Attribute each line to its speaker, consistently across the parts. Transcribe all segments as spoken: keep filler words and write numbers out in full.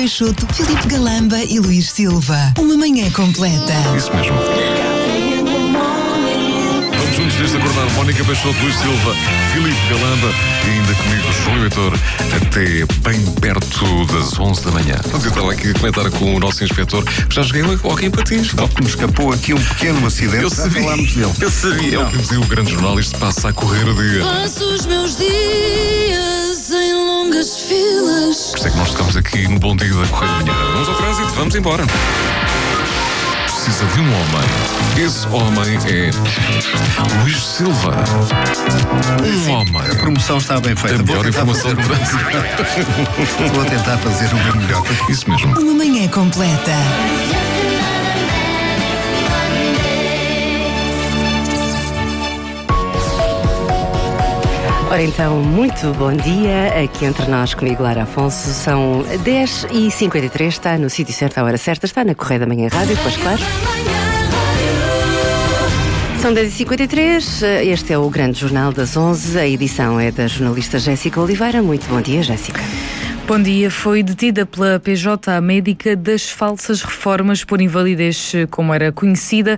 Speaker 1: Peixoto, Filipe Galamba e Luís Silva. Uma manhã completa.
Speaker 2: Isso mesmo. Vamos juntos desde acordar. Mónica Peixoto, Luís Silva, Filipe Galamba e ainda comigo, João Heitor, até bem perto das onze da manhã. Vamos entrar lá aqui a comentar com o nosso inspetor. Já joguei aqui em patins.
Speaker 3: Não, me escapou aqui um pequeno acidente.
Speaker 2: Eu
Speaker 3: já
Speaker 2: sabia,
Speaker 3: falámos dele.
Speaker 2: eu sabia. É o que dizia o grande jornal. Isto passa a correr o dia.
Speaker 4: Passo os meus dias em longas filas.
Speaker 2: Por isso é que nós estamos aqui no Bom Dia da Correia da Manhã. Vamos ao trânsito, vamos embora. Precisa de um homem. Esse homem é Luís Silva. Um homem.
Speaker 3: A promoção está bem feita.
Speaker 2: A melhor informação do trânsito.
Speaker 3: Vou tentar fazer o meu melhor.
Speaker 2: Isso mesmo.
Speaker 1: Uma manhã completa.
Speaker 5: Ora então, muito bom dia, aqui entre nós, comigo, Lara Afonso. São dez e cinquenta e três, está no sítio certo, à hora certa, está na Correia da Manhã Rádio, pois claro. São dez e cinquenta e três, este é o grande jornal das onze, a edição é da jornalista Jéssica Oliveira. Muito bom dia, Jéssica.
Speaker 6: Bom dia. Foi detida pela P J A médica das falsas reformas por invalidez, como era conhecida.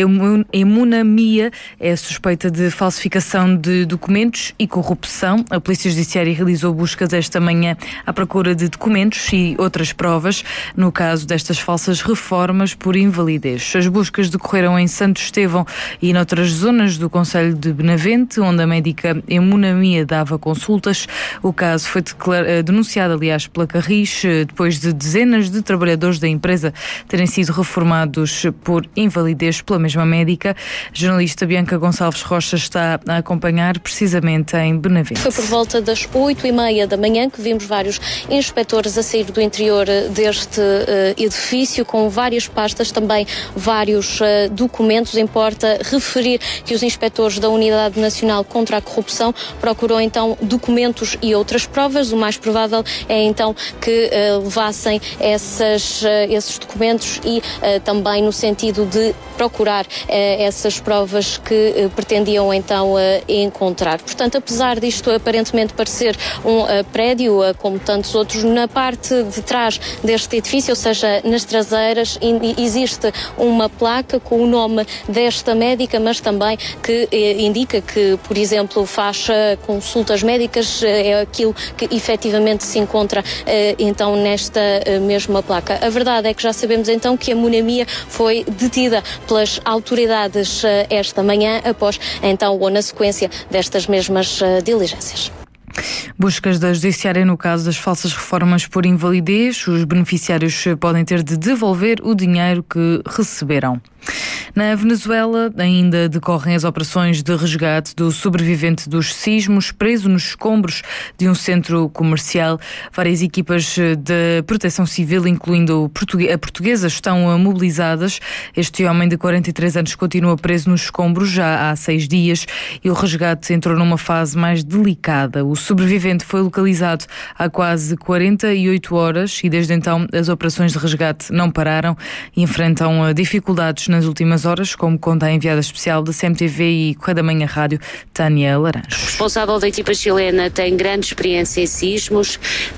Speaker 6: Emuna Mia é suspeita de falsificação de documentos e corrupção. A Polícia Judiciária realizou buscas esta manhã à procura de documentos e outras provas no caso destas falsas reformas por invalidez. As buscas decorreram em Santo Estevão e noutras zonas do concelho de Benavente, onde a médica Emuna Mia dava consultas. O caso foi declar- denunciado aliás, pela Carris, depois de dezenas de trabalhadores da empresa terem sido reformados por invalidez pela mesma médica. A jornalista Bianca Gonçalves Rocha está a acompanhar precisamente em Benavente.
Speaker 7: Foi por volta das oito e meia da manhã que vimos vários inspectores a sair do interior deste uh, edifício, com várias pastas, também vários uh, documentos. Importa referir que os inspectores da Unidade Nacional contra a Corrupção procurou então documentos e outras provas. O mais provável é então que uh, levassem essas, uh, esses documentos e uh, também no sentido de procurar uh, essas provas que uh, pretendiam então uh, encontrar. Portanto, apesar disto aparentemente parecer um uh, prédio, uh, como tantos outros, na parte de trás deste edifício, ou seja, nas traseiras, in- existe uma placa com o nome desta médica, mas também que uh, indica que, por exemplo, faz uh, consultas médicas, uh, é aquilo que efetivamente se encontra encontra uh, então nesta uh, mesma placa. A verdade é que já sabemos então que a Emuna Mia foi detida pelas autoridades uh, esta manhã, após então ou na sequência destas mesmas uh, diligências.
Speaker 6: Buscas da Judiciária no caso das falsas reformas por invalidez. Os beneficiários podem ter de devolver o dinheiro que receberam. Na Venezuela ainda decorrem as operações de resgate do sobrevivente dos sismos, preso nos escombros de um centro comercial. Várias equipas de proteção civil, incluindo a portuguesa, estão mobilizadas. Este homem de quarenta e três anos continua preso nos escombros já há seis dias e o resgate entrou numa fase mais delicada. O sobrevivente foi localizado há quase quarenta e oito horas e desde então as operações de resgate não pararam e enfrentam dificuldades nas últimas horas, como conta a enviada especial da C M T V e Correia da Manhã Rádio, Tânia Laranjo.
Speaker 8: O responsável da equipa chilena tem grande experiência em sismos,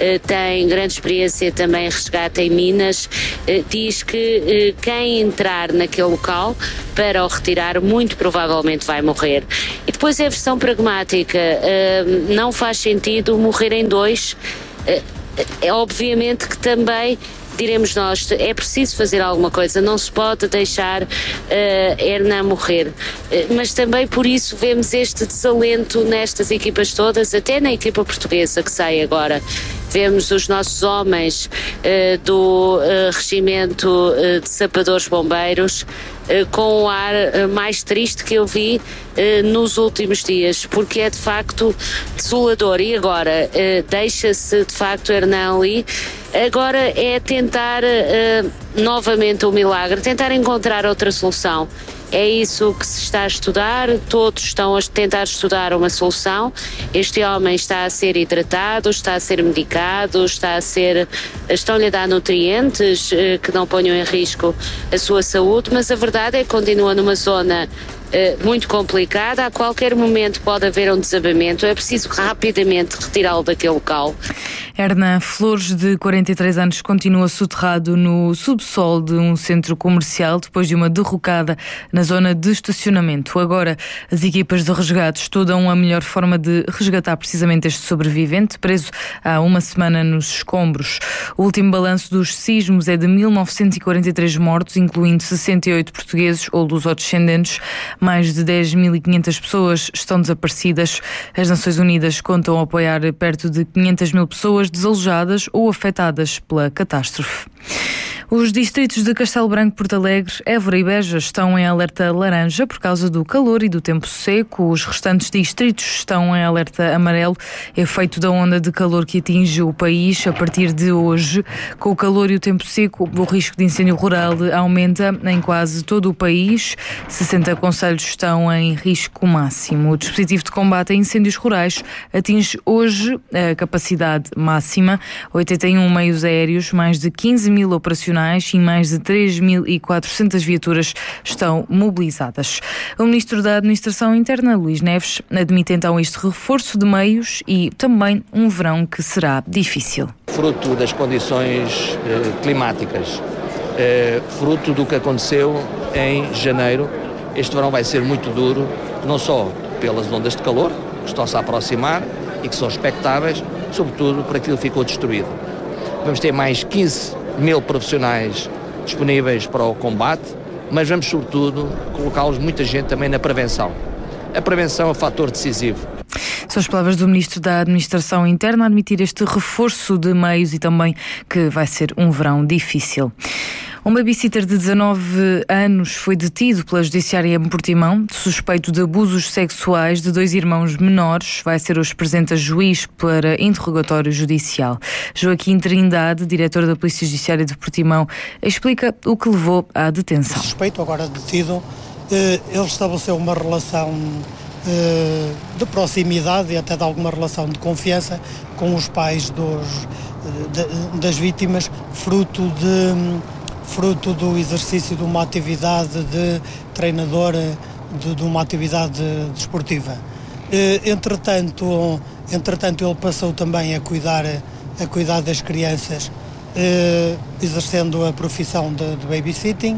Speaker 8: tem grande experiência também em resgate em minas, diz que quem entrar naquele local para o retirar muito provavelmente vai morrer. E depois é a versão pragmática, não faz sentido morrer em dois, é obviamente que também diremos nós, é preciso fazer alguma coisa, não se pode deixar uh, Hernan morrer. Uh, mas também por isso vemos este desalento nestas equipas todas, até na equipa portuguesa que sai agora. Vemos os nossos homens uh, do uh, regimento uh, de sapadores bombeiros uh, com o ar uh, mais triste que eu vi uh, nos últimos dias, porque é de facto desolador. E agora uh, deixa-se de facto Hernan ali. Agora é tentar uh, novamente o milagre, tentar encontrar outra solução. É isso que se está a estudar, todos estão a tentar estudar uma solução. Este homem está a ser hidratado, está a ser medicado, está a ser, estão-lhe a dar nutrientes uh, que não ponham em risco a sua saúde, mas a verdade é que continua numa zona Uh, muito complicada, a qualquer momento pode haver um desabamento, é preciso rapidamente retirá-lo daquele local.
Speaker 6: Hernan Flores, de quarenta e três anos, continua soterrado no subsolo de um centro comercial depois de uma derrocada na zona de estacionamento. Agora, as equipas de resgate estudam a melhor forma de resgatar precisamente este sobrevivente, preso há uma semana nos escombros. O último balanço dos sismos é de mil novecentos e quarenta e três mortos, incluindo sessenta e oito portugueses ou lusodescendentes. Mais de dez mil e quinhentas pessoas estão desaparecidas. As Nações Unidas contam apoiar perto de quinhentas mil pessoas desalojadas ou afetadas pela catástrofe. Os distritos de Castelo Branco, Porto Alegre, Évora e Beja estão em alerta laranja por causa do calor e do tempo seco. Os restantes distritos estão em alerta amarelo, efeito da onda de calor que atinge o país a partir de hoje. Com o calor e o tempo seco, o risco de incêndio rural aumenta em quase todo o país. sessenta concelhos estão em risco máximo. O dispositivo de combate a incêndios rurais atinge hoje a capacidade máxima. oitenta e um meios aéreos, mais de quinze mil operacionais e mais de três mil e quatrocentas viaturas estão mobilizadas. O Ministro da Administração Interna, Luís Neves, admite então este reforço de meios e também um verão que será difícil.
Speaker 9: Fruto das condições eh, climáticas, eh, fruto do que aconteceu em janeiro, este verão vai ser muito duro, não só pelas ondas de calor, que estão-se a aproximar e que são expectáveis, sobretudo por aquilo que ficou destruído. Vamos ter mais quinze mil profissionais disponíveis para o combate, mas vamos, sobretudo, colocá-los, muita gente, também na prevenção. A prevenção é um fator decisivo.
Speaker 6: São as palavras do Ministro da Administração Interna a admitir este reforço de meios e também que vai ser um verão difícil. Um babysitter de dezanove anos foi detido pela Judiciária em Portimão, suspeito de abusos sexuais de dois irmãos menores. Vai ser hoje presente a juiz para interrogatório judicial. Joaquim Trindade, diretor da Polícia Judiciária de Portimão, explica o que levou à detenção.
Speaker 10: O suspeito, agora detido, ele estabeleceu uma relação de proximidade e até de alguma relação de confiança com os pais dos, das vítimas, fruto de... fruto do exercício de uma atividade de treinador, de, de uma atividade desportiva. Entretanto, entretanto, ele passou também a cuidar, a cuidar das crianças, exercendo a profissão de, de babysitting.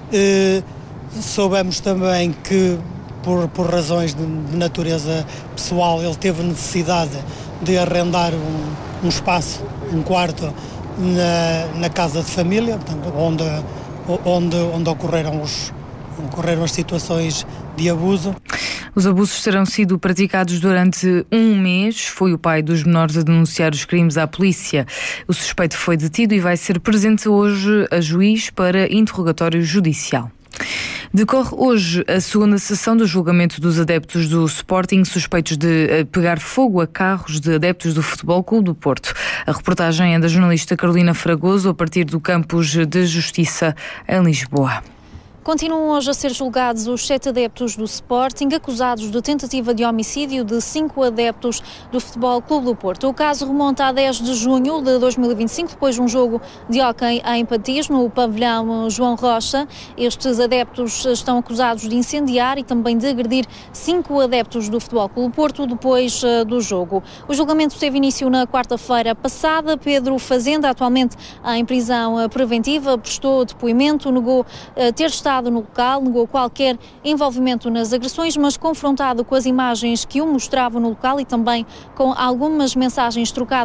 Speaker 10: Soubemos também que, por, por razões de, de natureza pessoal, ele teve necessidade de arrendar um, um espaço, um quarto, Na, na casa de família, portanto, onde, onde, onde ocorreram, os, ocorreram as situações de abuso.
Speaker 6: Os abusos terão sido praticados durante um mês. Foi o pai dos menores a denunciar os crimes à polícia. O suspeito foi detido e vai ser presente hoje a juiz para interrogatório judicial. Decorre hoje a segunda sessão do julgamento dos adeptos do Sporting suspeitos de pegar fogo a carros de adeptos do Futebol Clube do Porto. A reportagem é da jornalista Carolina Fragoso a partir do Campus de Justiça em Lisboa.
Speaker 11: Continuam hoje a ser julgados os sete adeptos do Sporting, acusados de tentativa de homicídio de cinco adeptos do Futebol Clube do Porto. O caso remonta a dez de junho de dois mil e vinte e cinco, depois de um jogo de hóquei em patins no pavilhão João Rocha. Estes adeptos estão acusados de incendiar e também de agredir cinco adeptos do Futebol Clube do Porto depois uh, do jogo. O julgamento teve início na quarta-feira passada. Pedro Fazenda, atualmente em prisão preventiva, prestou depoimento, negou uh, ter estado no local, negou qualquer envolvimento nas agressões, mas confrontado com as imagens que o mostravam no local e também com algumas mensagens trocadas